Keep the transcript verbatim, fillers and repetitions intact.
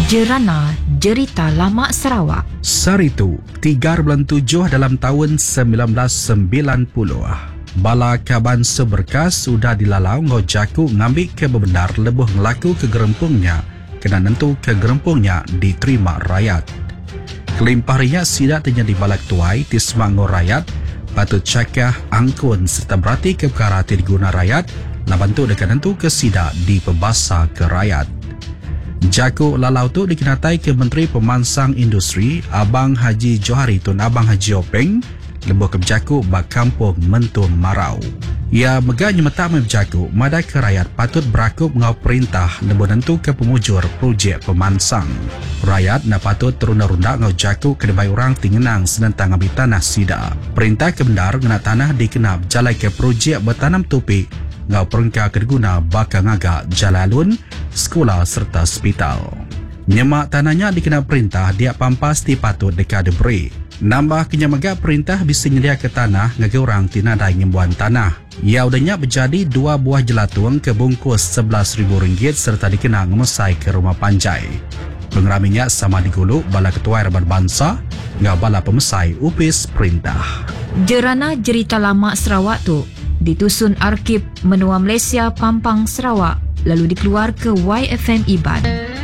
Jerana Jerita Lama Sarawak. Saritu, tiga bulan tujuh dalam tahun sembilan belas sembilan puluh. Bala Kaban Seberkas sudah dilalau ngojaku ngambil ke bebenar lebuh ngelaku ke gerempungnya kena nentu ke gerempungnya diterima rakyat. Kelimpah riak sidak terjadi balak tuai di semango rakyat patut cakah angkun serta berarti ke perkara diguna rakyat nak bantu dekat nentu ke sidak di pembasa ke rakyat. Jaku lalau tu dikenatai ke Menteri Pemansang Industri Abang Haji Johari Tun Abang Haji Openg lebuh ke berjaku bak kampung Mentun Marau. Ia megahnya metak berjaku madai ke rakyat patut berakup ngau perintah lebuh nentu ke pemujur projek pemansang. Rakyat nak patut terunda-runda ngau jaku ke debai orang tingenang senentang ambil tanah sida. Perintah ke bendar ngena tanah dikenap jalai ke projek bertanam topik ngau perengka kedeguna bakal ngagak jalalun, sekolah serta hospital. Nyemak tanahnya dikenal perintah dia pampas di patut dekat deberi. Nambah kenyamaga perintah bisa nyedia ke tanah ngagi orang tinadai nyembuhan tanah. Ia udahnya berjadi dua buah jelatung ke bungkus sebelas ribu ringgit serta dikenal ngemesai ke rumah panjai. Pengeraminya sama diguluk bala ketua Raban Bangsa ngau bala pemesai upis perintah. Jerana Jerita Lama Sarawak tu ditusun Arkib Menua Malaysia Pampang Sarawak lalu dikeluar ke Y F M Iban.